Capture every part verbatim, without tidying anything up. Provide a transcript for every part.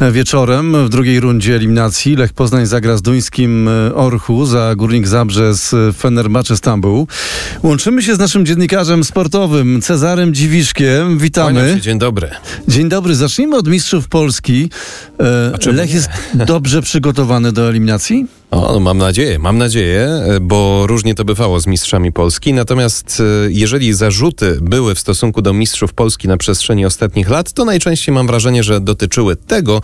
Wieczorem w drugiej rundzie eliminacji Lech Poznań zagra z duńskim Orhus, a Górnik Zabrze z Fenerbahce Stambuł. Łączymy się z naszym dziennikarzem sportowym Cezarym Dziwiszkiem. Witamy. Się, dzień dobry. Dzień dobry. Zacznijmy od mistrzów Polski. E, Lech nie? jest dobrze przygotowany do eliminacji? O, no mam nadzieję, mam nadzieję, bo różnie to bywało z mistrzami Polski. Natomiast jeżeli zarzuty były w stosunku do mistrzów Polski na przestrzeni ostatnich lat, to najczęściej mam wrażenie, że dotyczyły tego,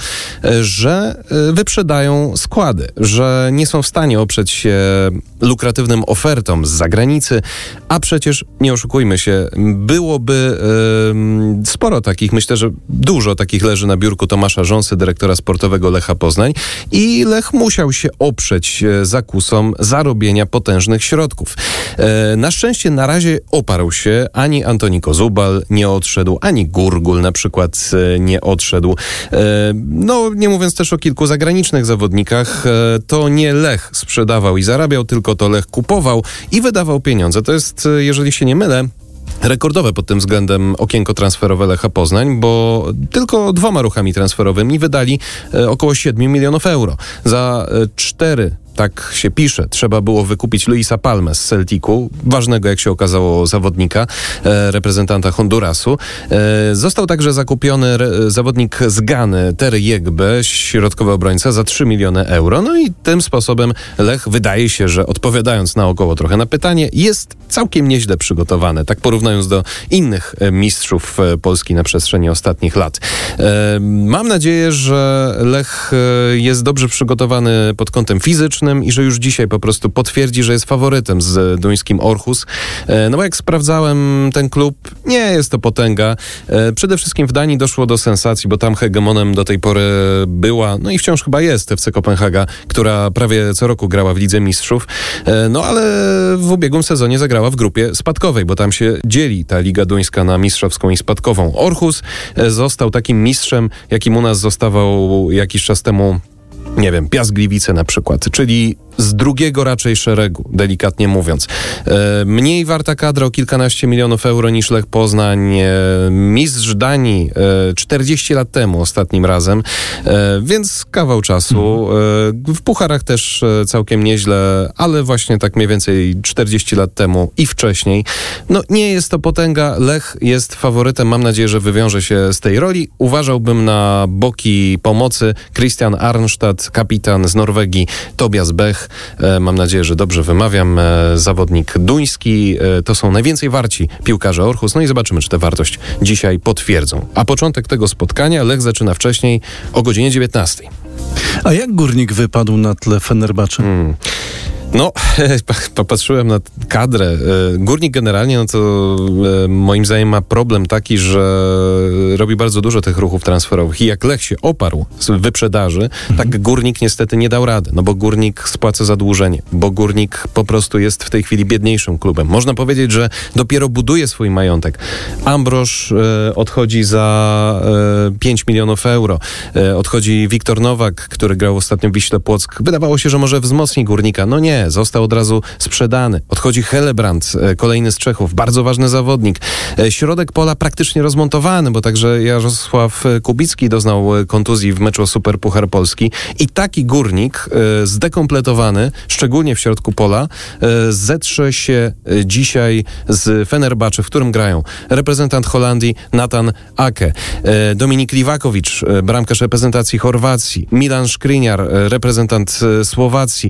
że wyprzedają składy, że nie są w stanie oprzeć się lukratywnym ofertom z zagranicy, a przecież nie oszukujmy się, byłoby yy, sporo takich, myślę, że dużo takich leży na biurku Tomasza Rząsy, dyrektora sportowego Lecha Poznań, i Lech musiał się oprzeć zakusom zarobienia potężnych środków. E, na szczęście na razie oparł się, ani Antoni Kozubal nie odszedł, ani Gurgul na przykład e, nie odszedł. E, no, nie mówiąc też o kilku zagranicznych zawodnikach, e, to nie Lech sprzedawał i zarabiał, tylko to Lech kupował i wydawał pieniądze. To jest, jeżeli się nie mylę, rekordowe pod tym względem okienko transferowe Lecha Poznań, bo tylko dwoma ruchami transferowymi wydali e, około siedem milionów euro. Za e, cztery, tak się pisze, trzeba było wykupić Luisa Palmę z Celticu, ważnego, jak się okazało, zawodnika, e, reprezentanta Hondurasu. E, został także zakupiony re, zawodnik z Gany, Terry Yegbe, środkowy obrońca, za trzy miliony euro. No i tym sposobem Lech, wydaje się, że odpowiadając naokoło trochę na pytanie, jest całkiem nieźle przygotowany, tak porównując do innych mistrzów Polski na przestrzeni ostatnich lat. E, mam nadzieję, że Lech jest dobrze przygotowany pod kątem fizycznym i że już dzisiaj po prostu potwierdzi, że jest faworytem z duńskim Orhus. No bo jak sprawdzałem, ten klub nie jest to potęga. Przede wszystkim w Danii doszło do sensacji, bo tam hegemonem do tej pory była, no i wciąż chyba jest, F C Kopenhaga, która prawie co roku grała w Lidze Mistrzów. No ale w ubiegłym sezonie zagrała w grupie spadkowej, bo tam się dzieli ta Liga Duńska na mistrzowską i spadkową. Orhus został takim mistrzem, jakim u nas zostawał jakiś czas temu, nie wiem, Piast Gliwice na przykład, czyli z drugiego raczej szeregu, delikatnie mówiąc. E, mniej warta kadra o kilkanaście milionów euro niż Lech Poznań. E, mistrz Danii e, czterdzieści lat temu ostatnim razem, e, więc kawał czasu. E, w pucharach też e, całkiem nieźle, ale właśnie tak mniej więcej czterdzieści lat temu i wcześniej. No nie jest to potęga. Lech jest faworytem. Mam nadzieję, że wywiąże się z tej roli. Uważałbym na boki pomocy Christian Arnstad, kapitan z Norwegii, Tobias Bech. Mam nadzieję, że dobrze wymawiam. Zawodnik duński. To są najwięcej warci piłkarze Orhus. No i zobaczymy, czy tę wartość dzisiaj potwierdzą. A początek tego spotkania Lech zaczyna wcześniej, o godzinie dziewiętnastej. A jak Górnik wypadł na tle Fenerbahce? Hmm. No, popatrzyłem na kadrę. Górnik generalnie, no to moim zdaniem ma problem taki, że robi bardzo dużo tych ruchów transferowych i jak Lech się oparł z wyprzedaży, mhm. tak Górnik niestety nie dał rady, no bo Górnik spłaca zadłużenie, bo Górnik po prostu jest w tej chwili biedniejszym klubem. Można powiedzieć, że dopiero buduje swój majątek. Ambroż e, odchodzi za e, pięć milionów euro. E, odchodzi Wiktor Nowak, który grał ostatnio w Wiśle Płock. Wydawało się, że może wzmocni Górnika. No nie. Został od razu sprzedany. Odchodzi Helebrand, kolejny z Czechów, bardzo ważny zawodnik. Środek pola praktycznie rozmontowany, bo także Jarosław Kubicki doznał kontuzji w meczu o Superpuchar Polski i taki Górnik zdekompletowany, szczególnie w środku pola, zetrze się dzisiaj z Fenerbahce, w którym grają reprezentant Holandii Nathan Ake, Dominik Liwakowicz, bramkarz reprezentacji Chorwacji, Milan Skriniar, reprezentant Słowacji,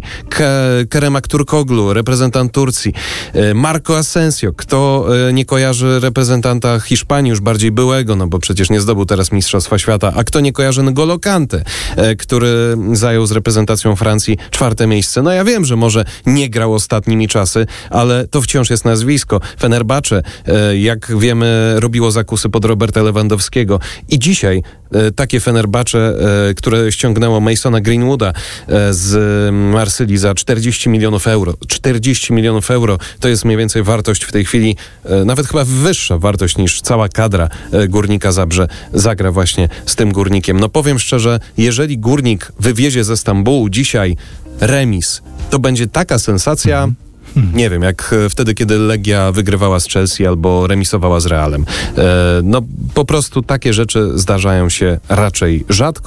K- Keremak Turkoglu, reprezentant Turcji, Marco Asensio, kto nie kojarzy reprezentanta Hiszpanii, już bardziej byłego, no bo przecież nie zdobył teraz Mistrzostwa Świata, a kto nie kojarzy N'Golo Kante, który zajął z reprezentacją Francji czwarte miejsce. No ja wiem, że może nie grał ostatnimi czasy, ale to wciąż jest nazwisko. Fenerbahce, jak wiemy, robiło zakusy pod Roberta Lewandowskiego i dzisiaj takie Fenerbahce, które ściągnęło Masona Greenwooda z Marsylii za czterdzieści milionów euro. czterdzieści milionów euro to jest mniej więcej wartość w tej chwili, nawet chyba wyższa wartość niż cała kadra Górnika Zabrze zagra właśnie z tym Górnikiem. No powiem szczerze, jeżeli Górnik wywiezie ze Stambułu dzisiaj remis, to będzie taka sensacja, nie wiem, jak wtedy, kiedy Legia wygrywała z Chelsea albo remisowała z Realem. E, no po prostu takie rzeczy zdarzają się raczej rzadko.